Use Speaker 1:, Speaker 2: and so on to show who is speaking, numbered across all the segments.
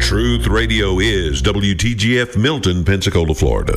Speaker 1: Truth Radio is WTGF Milton, Pensacola, Florida.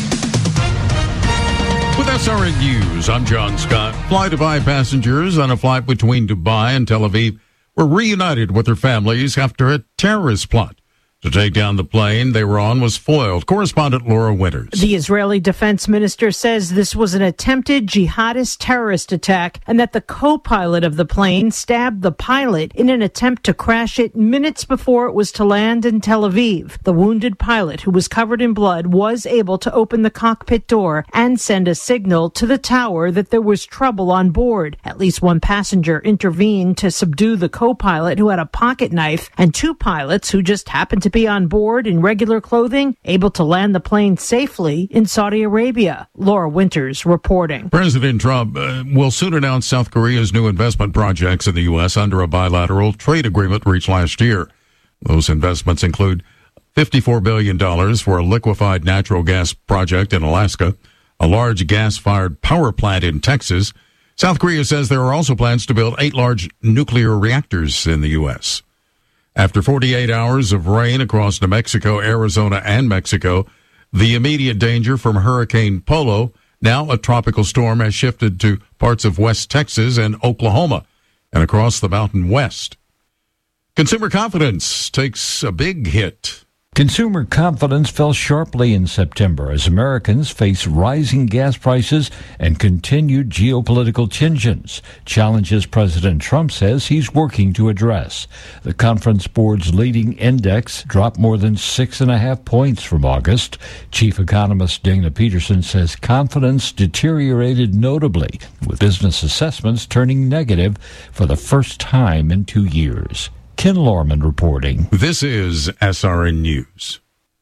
Speaker 2: With SRN News, I'm John Scott. Flight Dubai passengers on a flight between Dubai and Tel Aviv were reunited with their families after a terrorist plot to take down the plane they were on was foiled. Correspondent Laura Winters.
Speaker 3: The Israeli defense minister says this was an attempted jihadist terrorist attack and that the co-pilot of the plane stabbed the pilot in an attempt to crash it minutes before it was to land in Tel Aviv. The wounded pilot, who was covered in blood, was able to open the cockpit door and send a signal to the tower that there was trouble on board. At least one passenger intervened to subdue the co-pilot, who had a pocket knife, and two pilots who just happened to be on board in regular clothing, able to land the plane safely in Saudi Arabia. Laura Winters reporting.
Speaker 2: President Trump will soon announce South Korea's new investment projects in the U.S. under a bilateral trade agreement reached last year. Those investments include $54 billion for a liquefied natural gas project in Alaska, a large gas-fired power plant in Texas. South Korea says there are also plans to build 8 large nuclear reactors in the U.S. After 48 hours of rain across New Mexico, Arizona, and Mexico, the immediate danger from Hurricane Polo, now a tropical storm, has shifted to parts of West Texas and Oklahoma and across the Mountain West. Consumer confidence takes a big hit.
Speaker 4: Consumer confidence fell sharply in September as Americans face rising gas prices and continued geopolitical tensions, challenges President Trump says he's working to address. The Conference Board's leading index dropped more than 6.5 points from August. Chief economist Dana Peterson says confidence deteriorated notably, with business assessments turning negative for the first time in 2 years. Ken Lorman reporting.
Speaker 2: This is SRN News.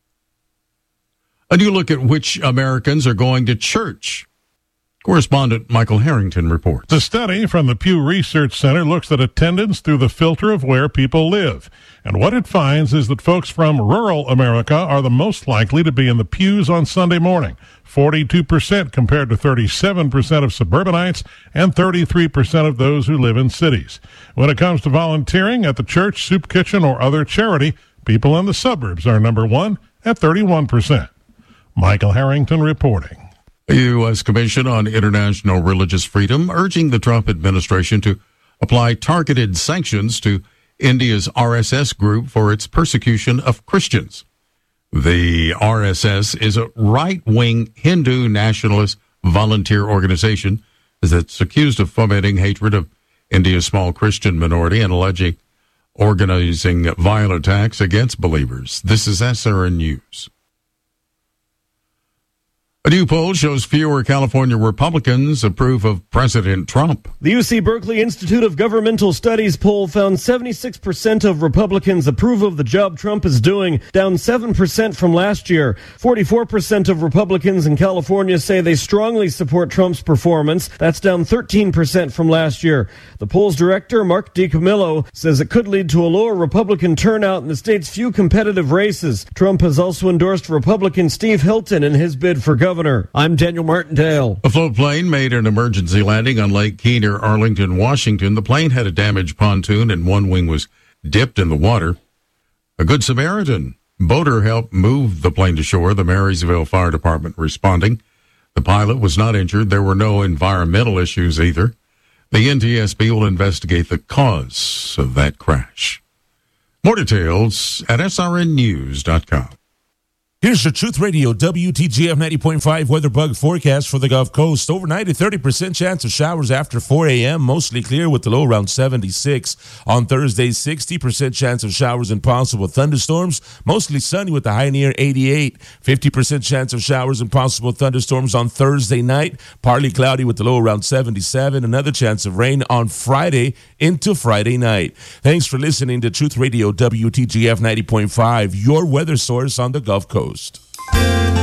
Speaker 2: A new look at which Americans are going to church. Correspondent Michael Harrington reports.
Speaker 5: The study from the Pew Research Center looks at attendance through the filter of where people live. And what it finds is that folks from rural America are the most likely to be in the pews on Sunday morning, 42% compared to 37% of suburbanites and 33% of those who live in cities. When it comes to volunteering at the church, soup kitchen, or other charity, people in the suburbs are number one at 31%. Michael Harrington reporting.
Speaker 2: The U.S. Commission on International Religious Freedom urging the Trump administration to apply targeted sanctions to India's RSS group for its persecution of Christians. The RSS is a right-wing Hindu nationalist volunteer organization that's accused of fomenting hatred of India's small Christian minority and alleging organizing violent attacks against believers. This is SRN News. A new poll shows fewer California Republicans approve of President Trump.
Speaker 6: The UC Berkeley Institute of Governmental Studies poll found 76% of Republicans approve of the job Trump is doing, down 7% from last year. 44% of Republicans in California say they strongly support Trump's performance. That's down 13% from last year. The poll's director, Mark DiCamillo, says it could lead to a lower Republican turnout in the state's few competitive races. Trump has also endorsed Republican Steve Hilton in his bid for governor. I'm Daniel Martindale.
Speaker 2: A float plane made an emergency landing on Lake Key near Arlington, Washington. The plane had a damaged pontoon and one wing was dipped in the water. A Good Samaritan boater helped move the plane to shore, the Marysville Fire Department responding. The pilot was not injured. There were no environmental issues either. The NTSB will investigate the cause of that crash. More details at srnnews.com.
Speaker 7: Here's your Truth Radio WTGF 90.5 weather bug forecast for the Gulf Coast. Overnight, a 30% chance of showers after 4 a.m., mostly clear with the low around 76. On Thursday, 60% chance of showers and possible thunderstorms, mostly sunny with the high near 88. 50% chance of showers and possible thunderstorms on Thursday night, partly cloudy with the low around 77. Another chance of rain on Friday into Friday night. Thanks for listening to Truth Radio WTGF 90.5, your weather source on the Gulf Coast.